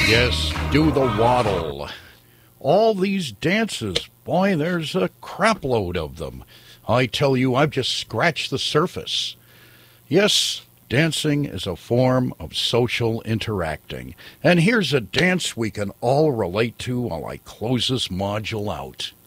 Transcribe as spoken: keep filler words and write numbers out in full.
Yes, do the waddle. All these dances, boy, there's a crapload of them. I tell you, I've just scratched the surface. Yes, dancing is a form of social interacting. And here's a dance we can all relate to while I close this module out.